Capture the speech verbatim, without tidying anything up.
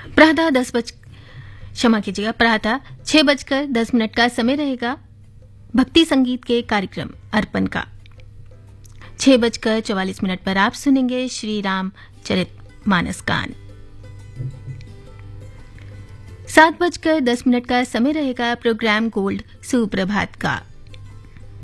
प्रातः दस बज क्षमा कीजिएगा प्रातः छह बजकर दस मिनट का समय रहेगा भक्ति संगीत के कार्यक्रम अर्पण का। छह बजकर चौवालीस मिनट पर आप सुनेंगे श्री राम चरित मानस गान। सात बजकर दस मिनट का समय रहेगा प्रोग्राम गोल्ड सुप्रभात का।